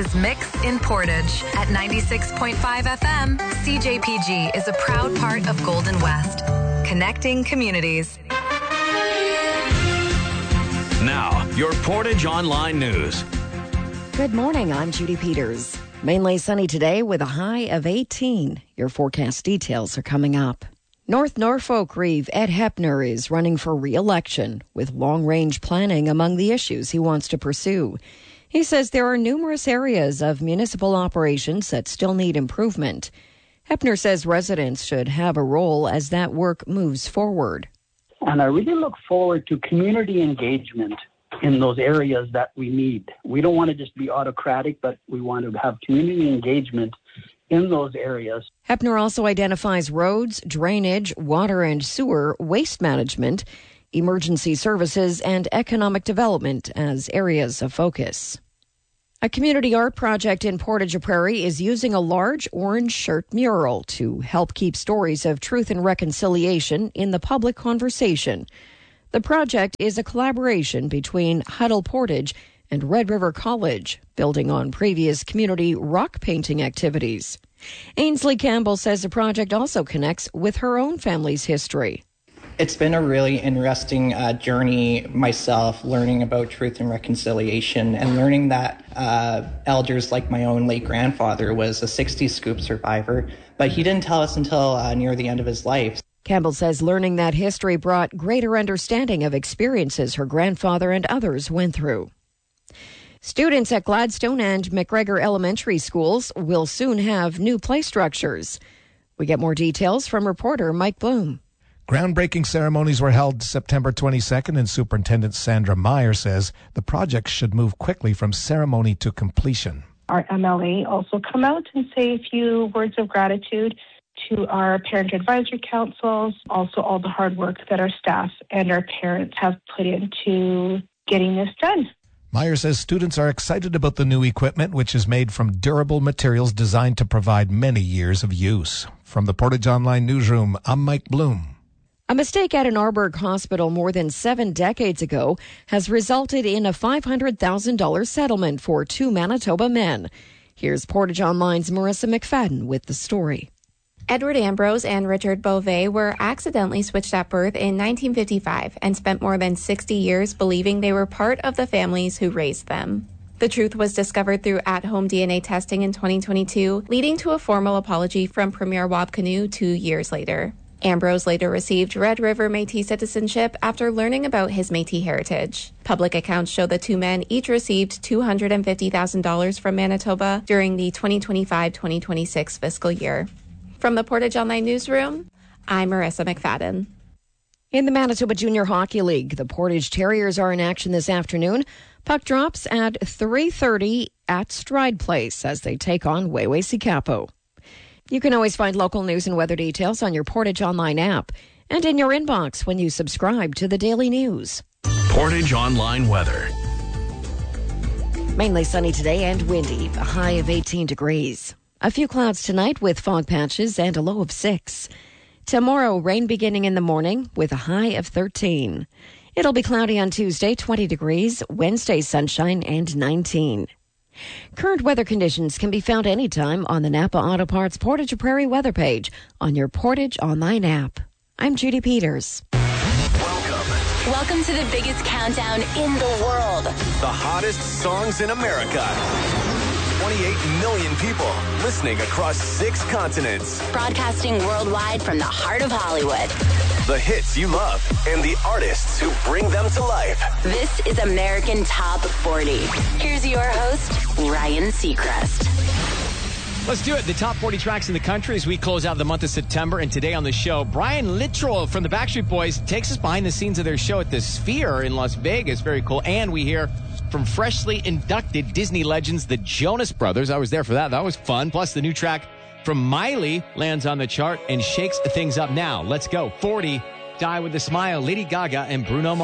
is Mix in Portage. At 96.5 FM, CJPG is a proud part of Golden West, connecting communities. Now, your Portage Online News. Good morning, I'm Judy Peters. Mainly sunny today with a high of 18. Your forecast details are coming up. North Norfolk Reeve Ed Heppner is running for re-election, with long-range planning among the issues he wants to pursue. He says there are numerous areas of municipal operations that still need improvement. Heppner says residents should have a role as that work moves forward. And I really look forward to community engagement in those areas that we need. We don't want to just be autocratic, but we want to have community engagement in those areas. Heppner also identifies roads, drainage, water and sewer, waste management, emergency services, and economic development as areas of focus. A community art project in Portage Prairie is using a large orange shirt mural to help keep stories of truth and reconciliation in the public conversation. The project is a collaboration between Huddle Portage and Red River College, building on previous community rock painting activities. Ainsley Campbell says the project also connects with her own family's history. It's been a really interesting journey myself, learning about truth and reconciliation and learning that elders like my own late grandfather was a 60s scoop survivor, but he didn't tell us until near the end of his life. Campbell says learning that history brought greater understanding of experiences her grandfather and others went through. Students at Gladstone and McGregor Elementary Schools will soon have new play structures. We get more details from reporter Mike Bloom. Groundbreaking ceremonies were held September 22nd, and Superintendent Sandra Meyer says the project should move quickly from ceremony to completion. Our MLA also come out and say a few words of gratitude to our parent advisory councils, also all the hard work that our staff and our parents have put into getting this done. Meyer says students are excited about the new equipment, which is made from durable materials designed to provide many years of use. From the Portage Online Newsroom, I'm Mike Bloom. A mistake at an Arborg hospital more than 7 decades ago has resulted in a $500,000 settlement for 2 Manitoba men. Here's Portage Online's Marissa McFadden with the story. Edward Ambrose and Richard Beauvais were accidentally switched at birth in 1955 and spent more than 60 years believing they were part of the families who raised them. The truth was discovered through at-home DNA testing in 2022, leading to a formal apology from Premier Wab Kinew 2 years later. Ambrose later received Red River Métis citizenship after learning about his Métis heritage. Public accounts show the 2 men each received $250,000 from Manitoba during the 2025-2026 fiscal year. From the Portage Online Newsroom, I'm Marissa McFadden. In the Manitoba Junior Hockey League, the Portage Terriers are in action this afternoon. Puck drops at 3:30 at Stride Place as they take on Weway-Sikapo. You can always find local news and weather details on your Portage Online app and in your inbox when you subscribe to the Daily News. Portage Online weather. Mainly sunny today and windy, a high of 18 degrees. A few clouds tonight with fog patches and a low of 6. Tomorrow, rain beginning in the morning with a high of 13. It'll be cloudy on Tuesday, 20 degrees. Wednesday, sunshine and 19. Current weather conditions can be found anytime on the Napa Auto Parts Portage Prairie weather page on your Portage Online app. I'm Judy Peters. Welcome to the biggest countdown in the world. The hottest songs in America. 28 million people listening across 6 continents. Broadcasting worldwide from the heart of Hollywood. The hits you love and the artists who bring them to life. This is American Top 40. Here's your host, Ryan Seacrest. Let's do it. The top 40 tracks in the country as we close out the month of September. And today on the show, Brian Littrell from the Backstreet Boys takes us behind the scenes of their show at the Sphere in Las Vegas. Very cool. And we hear from freshly inducted Disney legends, the Jonas Brothers. I was there for that. That was fun. Plus, the new track from Miley lands on the chart and shakes things up. Now, let's go. 40, Die with a Smile, Lady Gaga and Bruno Mars.